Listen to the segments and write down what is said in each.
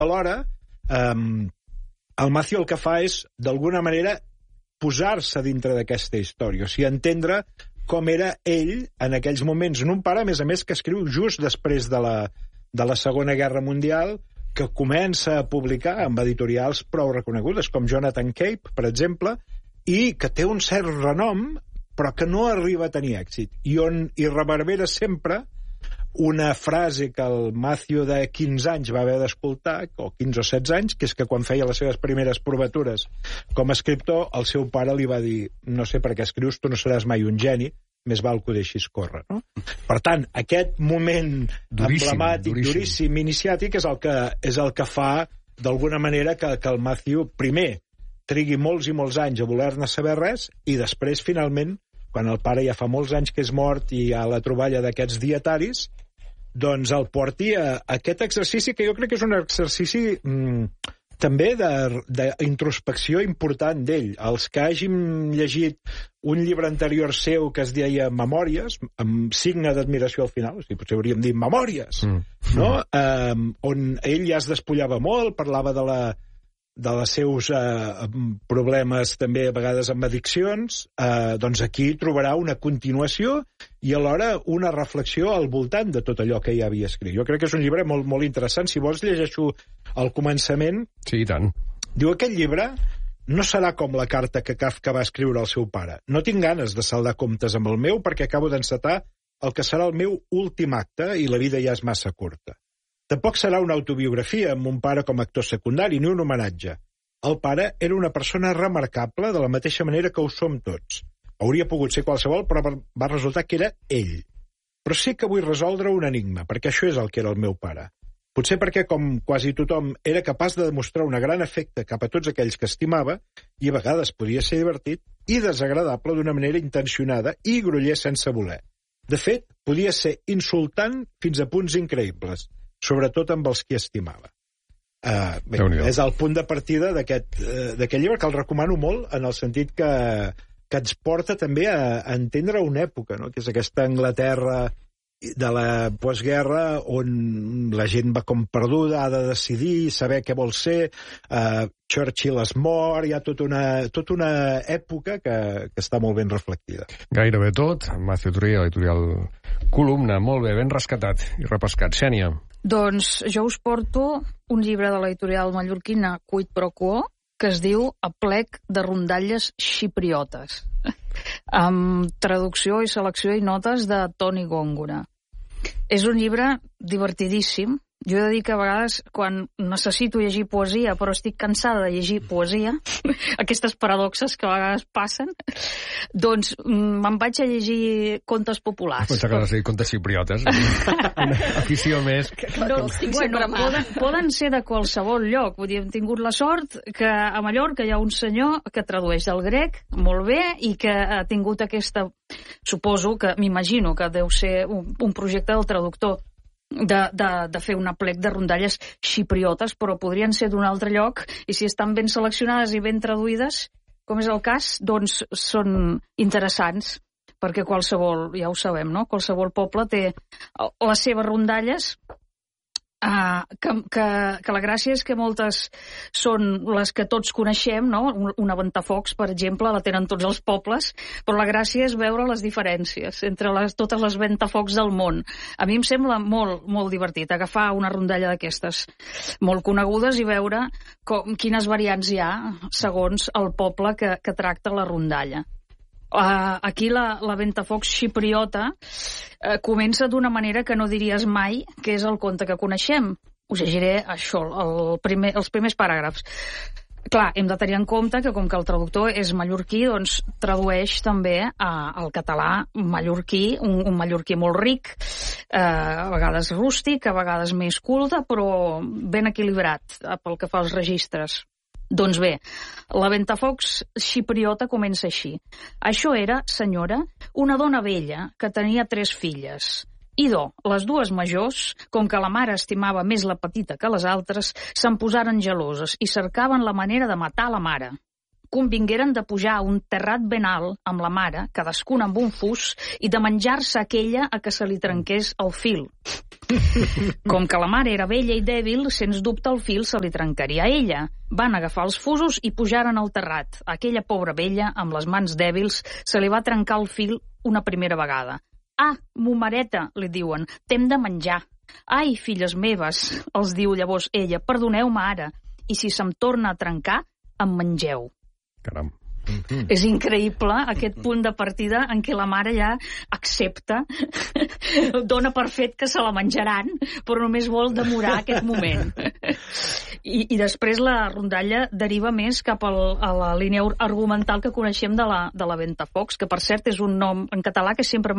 alhora el Matthew el que fa és, d'alguna manera, posar-se dintre d'aquesta història, o sigui, entendre com era ell en aquells moments, en un pare, a més, que escriu just després de la Segona Guerra Mundial, que comença a publicar amb editorials prou reconegudes, com Jonathan Cape, per exemple, i que té un cert renom, però que no arriba a tenir èxit, i on hi reverbera sempre una frase que el Matthew de 15 anys va haver d'escoltar, o 15 o 16 anys, que és que quan feia les seves primeres provatures com a escriptor, el seu pare li va dir: no sé per què escrius, tu no seràs mai un geni, més val que ho deixis córrer. No? Per tant, aquest moment emblemàtic, duríssim, iniciàtic, és el que fa, d'alguna manera, que el Matthew, primer, trigui molts i molts anys a voler-ne saber res, i després, finalment, quan el pare ja fa molts anys que és mort i hi ha la troballa d'aquests dietaris, doncs el porti a aquest exercici, que jo crec que és un exercici també d'introspecció important d'ell. Els que hàgim llegit un llibre anterior seu que es deia Memòries, amb signe d'admiració al final, o sigui, potser hauríem dit Memòries, no? On ell ja es despullava molt, parlava dels seus problemes també a vegades amb addiccions, doncs aquí trobarà una continuació i alhora una reflexió al voltant de tot allò que ja havia escrit. Jo crec que és un llibre molt, molt interessant. Si vols llegeixo al començament. Sí, i tant. Diu: aquest llibre no serà com la carta que Kafka va escriure al seu pare. No tinc ganes de saldar comptes amb el meu perquè acabo d'encetar el que serà el meu últim acte i la vida ja és massa curta. Tampoc serà una autobiografia amb un pare com a actor secundari, ni un homenatge. El pare era una persona remarcable de la mateixa manera que ho som tots. Hauria pogut ser qualsevol, però va resultar que era ell. Però sí que vull resoldre un enigma, perquè això és el que era el meu pare. Potser perquè, com quasi tothom, era capaç de demostrar un gran afecte cap a tots aquells que estimava, i a vegades podia ser divertit i desagradable d'una manera intencionada i groller sense voler. De fet, podia ser insultant fins a punts increïbles, sobretot amb els qui estimava. Bé, és el punt de partida d'aquest llibre, que el recomano molt, en el sentit que ens porta també a entendre una època, no? Que és aquesta Anglaterra de la postguerra on la gent va com perduda, ha de decidir, saber què vol ser, Churchill es mor, hi ha tota una època que està molt ben reflectida. Gairebé tot, Matthew Tree, l'editorial Columna, molt bé, ben rescatat i repescat. Xènia. Doncs jo us porto un llibre de l'editorial mallorquina Quid Pro Quo, que es diu Aplec de rondalles xipriotes, amb traducció i selecció i notes de Toni Góngora. És un llibre divertidíssim. Jo he de dir que a vegades, quan necessito llegir poesia, però estic cansada de llegir poesia, aquestes paradoxes que a vegades passen, doncs me'n vaig a llegir contes populars. Pensava que vas dir contes xipriotes. Una afició més. No, bueno, poden ser de qualsevol lloc. Vull dir, hem tingut la sort que a Mallorca hi ha un senyor que tradueix del grec molt bé i que ha tingut aquesta... Suposo que, m'imagino que deu ser un projecte del traductor, de fer un aplec de rondalles xipriotes, però podrien ser d'un altre lloc, i si estan ben seleccionades i ben traduïdes, com és el cas, doncs són interessants, perquè qualsevol, ja ho sabem, no? Qualsevol poble té les seves rondalles, que la gràcia és que moltes són les que tots coneixem, no? Una ventafocs, per exemple, la tenen tots els pobles, però la gràcia és veure les diferències entre totes les ventafocs del món. A mi em sembla molt, molt divertit agafar una rondalla d'aquestes molt conegudes i veure quines variants hi ha segons el poble que tracta la rondalla. Aquí la ventafocs xipriota comença d'una manera que no diries mai que és el conte que coneixem. Us llegiré això, els primers paràgrafs. Clar, hem de tenir en compte que com que el traductor és mallorquí, doncs tradueix també al català mallorquí, un mallorquí molt ric, a vegades rústic, a vegades més culte, però ben equilibrat pel que fa als registres. Doncs bé, la ventafocs xipriota comença així. Això era, senyora, una dona vella que tenia 3 filles. Idò, les 2 majors, com que la mare estimava més la petita que les altres, se'n posaren geloses i cercaven la manera de matar la mare. Convingueren de pujar a un terrat ben alt amb la mare, cadascuna amb un fus, i de menjar-se aquella a que se li trenqués el fil. Com que la mare era vella i dèbil, sens dubte el fil se li trencaria a ella. Van agafar els fusos i pujaren al terrat. Aquella pobra vella, amb les mans dèbils, se li va trencar el fil una primera vegada. «Ah, momareta», li diuen, «t'hem de menjar». «Ai, filles meves», els diu llavors ella, «perdoneu-me ara, i si se'm torna a trencar, em mengeu». Caram. És increïble aquest punt de partida en què la mare ja accepta, dona per fet que se la menjaran, però només vol demorar aquest moment. I després la rondalla deriva més cap a la línia argumental que coneixem de la Ventafocs, que per cert és un nom en català que sempre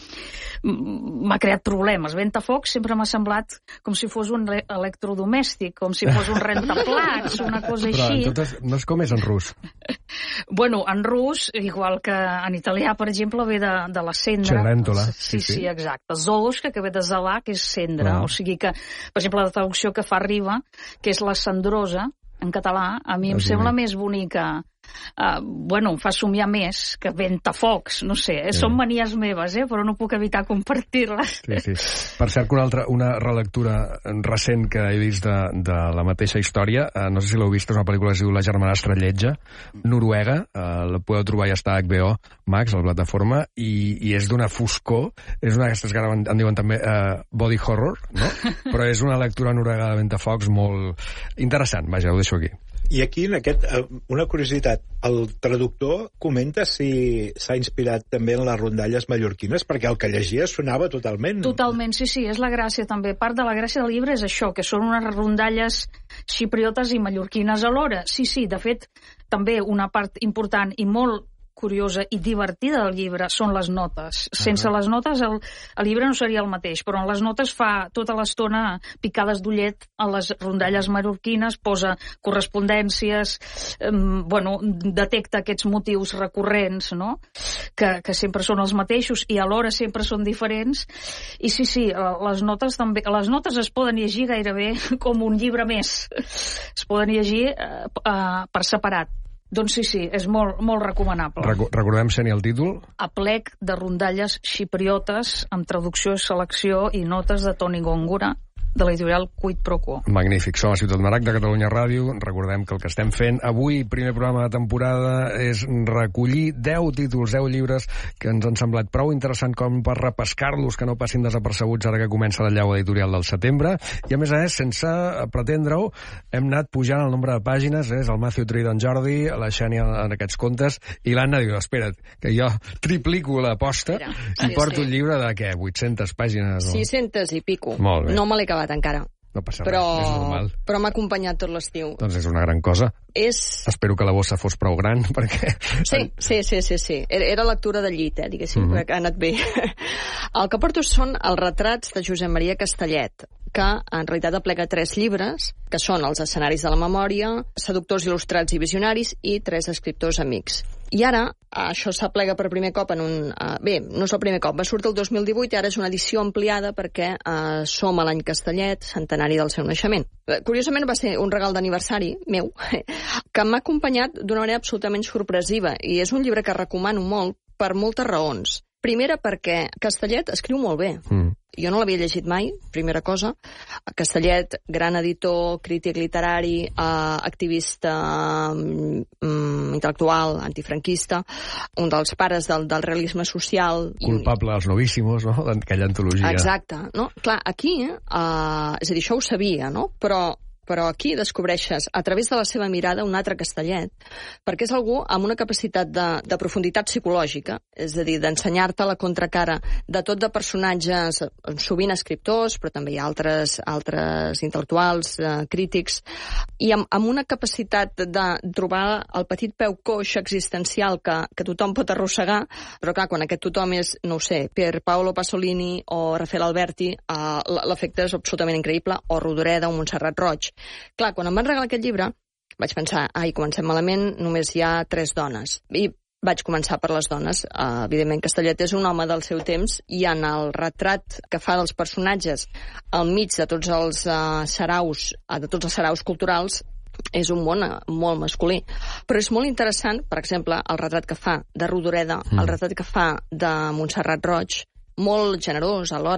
m'ha creat problemes. Ventafocs sempre m'ha semblat com si fos un electrodomèstic, com si fos un rentaplats, una cosa així. Però no és com és en rus. Bueno, en rus, igual que en italià, per exemple, ve de la cendra. Cenerentola. Sí, exacte. Zoloshka, que ve de zelar, que és cendra. O sigui que, per exemple, la traducció que fa Riba, que és la cendrosa, en català, a mi em sembla més bonica. Bueno, em fa somiar més que Ventafocs, no sé, són manies meves, però no puc evitar compartir-les. Sí. Per cert, una relectura recent que he vist de la mateixa història, no sé si l'heu vist, és una pel·lícula que es diu La germanastra lletja, noruega, la podeu trobar ja està a HBO Max, a la plataforma, i és d'una foscor, és una d'aquestes que ara en diuen també body horror, no? Però és una lectura noruega de Ventafocs molt interessant, vaja, ho deixo aquí. I aquí, en una curiositat, el traductor comenta si s'ha inspirat també en les rondalles mallorquines, perquè el que llegia sonava totalment. Totalment, sí, és la gràcia també. Part de la gràcia del llibre és això, que són unes rondalles xipriotes i mallorquines alhora. Sí, de fet, també una part important i molt curiosa i divertida del llibre són les notes. Sense les notes el llibre no seria el mateix, però en les notes fa tota l'estona picades d'ullet a les rondalles mallorquines, posa correspondències, detecta aquests motius recurrents, no? Que sempre són els mateixos i alhora sempre són diferents. I sí, les notes també, les notes es poden llegir gairebé com un llibre més. Es poden llegir per separat. Doncs sí, és molt recomanable. Recordem, Xènia, el títol? Aplec de rondalles xipriotes, amb traducció, selecció i notes de Toni Góngora, de l'editorial Quid Pro Quo. Magnífic. Som a Ciutat Marac de Catalunya Ràdio. Recordem que el que estem fent avui, primer programa de temporada, és recollir 10 títols, 10 llibres que ens han semblat prou interessant com per repescar-los, que no passin desapercebuts ara que comença la llau editorial del setembre. I a més, sense pretendre-ho, hem anat pujant el nombre de pàgines. És el Matthew Tree d'en Jordi, la Xènia en aquests contes, i l'Anna diu, espera't, que jo triplico l'aposta i porto un llibre de, què, 800 pàgines? 600 i pico. Molt bé. No me l'he acabat encara. No passa res, és normal. Però m'ha acompanyat tot l'estiu. Doncs és una gran cosa. Espero que la bossa fos prou gran, perquè... Sí. Era lectura de llit, diguéssim, que ha anat bé. El que porto són els retrats de Josep Maria Castellet, que en realitat aplega 3 llibres, que són Els escenaris de la memòria, Seductors il·lustrats i visionaris i 3 escriptors amics. I ara, això s'aplega per primer cop en un... Bé, no és el primer cop, va sortir el 2018 i ara és una edició ampliada perquè som a l'any Castellet, centenari del seu naixement. Curiosament va ser un regal d'aniversari meu, que m'ha acompanyat d'una manera absolutament sorpresiva, i és un llibre que recomano molt per moltes raons. Primera, perquè Castellet escriu molt bé. Jo no l'havia llegit mai, primera cosa. Castellet, gran editor, crític literari, activista intel·lectual, antifranquista, un dels pares del realisme social. Culpable als novíssimos, no?, d'aquella antologia. Exacte. No? Clar, aquí, és a dir, això ho sabia, no? Però aquí descobreixes, a través de la seva mirada, un altre Castellet, perquè és algú amb una capacitat de profunditat psicològica, és a dir, d'ensenyar-te la contracara de tot de personatges, sovint escriptors, però també hi ha altres intel·lectuals, crítics, i amb una capacitat de trobar el petit peu coix existencial que tothom pot arrossegar, però clar, quan aquest tothom és, no ho sé, Pier Paolo Pasolini o Rafael Alberti, l'efecte és absolutament increïble, o Rodoreda o Montserrat Roig. Clar, quan em van regalar aquest llibre, vaig pensar, comencem malament, només hi ha 3 dones. I vaig començar per les dones. Evidentment, Castellet és un home del seu temps, i en el retrat que fa dels personatges al mig de tots els saraus culturals, és un món molt masculí. Però és molt interessant, per exemple, el retrat que fa de Rodoreda, el retrat que fa de Montserrat Roig, molt generós alhora,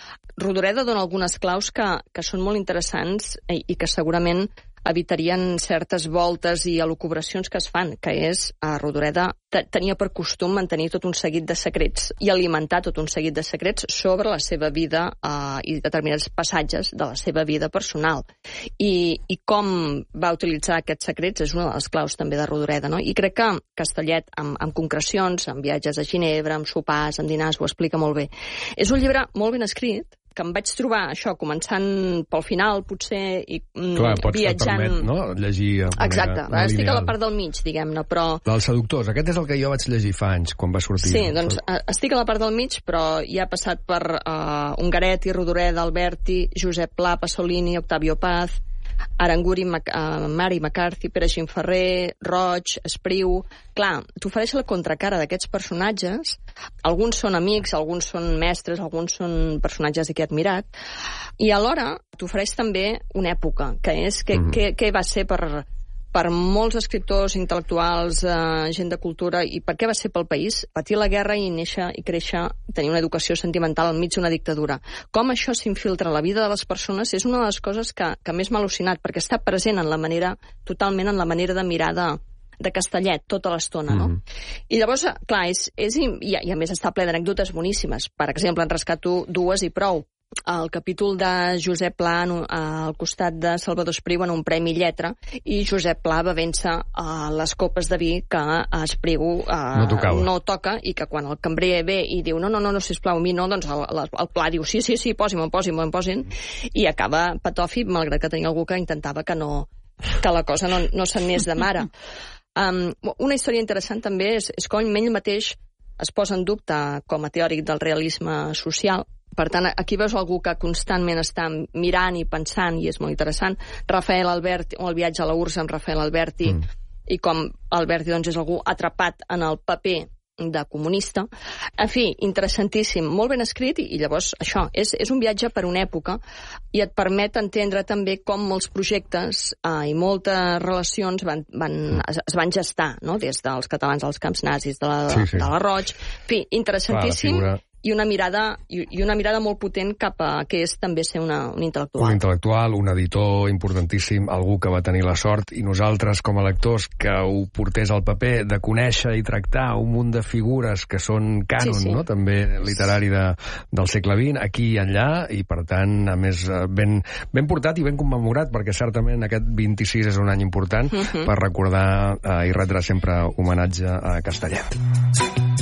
Rodoreda dona algunes claus que són molt interessants i que segurament evitarien certes voltes i elucubracions que es fan, que és, Rodoreda tenia per costum mantenir tot un seguit de secrets i alimentar tot un seguit de secrets sobre la seva vida i determinats passatges de la seva vida personal. I com va utilitzar aquests secrets és una de les claus també de Rodoreda, no? I crec que Castellet, amb concrecions, amb viatges a Ginebra, amb sopars, amb dinars, ho explica molt bé. És un llibre molt ben escrit, que em vaig trobar, això, començant pel final, potser, i viatjant... Permet, no?, llegir... Exacte, estic a la part del mig, diguem-ne, però... Dels seductors, aquest és el que jo vaig llegir fa anys, quan va sortir. Sí, doncs estic a la part del mig, però ja ha passat per Ungaretti, Rodoreda, Alberti, Josep Pla, Pasolini, Octavio Paz, Aranguri, Mari McCarthy, Pere Gimferrer, Roig, Espriu... Clar, t'ofereix la contracara d'aquests personatges. Alguns són amics, alguns són mestres, alguns són personatges que he admirat. I alhora t'ofereix també una època, que és què va ser per molts escriptors, intel·lectuals, gent de cultura, i per què va ser pel país patir la guerra i néixer i créixer, tenir una educació sentimental enmig d'una dictadura. Com això s'infiltra a la vida de les persones és una de les coses que més m'ha al·lucinat, perquè està present totalment en la manera de mirar de Castellet tota l'estona, no? I llavors, clar, i a més està ple d'anècdotes boníssimes. Per exemple, en rescato dues i prou. El capítol de Josep Pla al costat de Salvador Espriu en un premi lletra, i Josep Pla bevent-se les copes de vi que Espriu no toca, i que quan el cambrer ve i diu no, sisplau, a mi no, doncs el Pla diu sí, posin, i acaba patòfil, malgrat que tenia algú que intentava que la cosa no s'anés de mare. Una història interessant també és com ell mateix es posa en dubte com a teòric del realisme social. Per tant, aquí veus algú que constantment està mirant i pensant, i és molt interessant. Rafael Alberti, o el viatge a la URSS amb Rafael Alberti, i com Alberti doncs, és algú atrapat en el paper de comunista. En fi, interessantíssim, molt ben escrit, i llavors això, és un viatge per una època, i et permet entendre també com molts projectes i moltes relacions es van gestar, no?, des dels catalans als camps nazis, de la Roig. En fi, interessantíssim. I una mirada molt potent cap a què és també ser un intel·lectual. Un intel·lectual, un editor importantíssim, algú que va tenir la sort, i nosaltres, com a lectors, que ho portés al paper, de conèixer i tractar un munt de figures que són cànon, no?, també literari del segle XX, aquí i enllà, i per tant, a més, ben portat i ben commemorat, perquè certament aquest 26 és un any important per recordar i retre sempre homenatge a Castellet.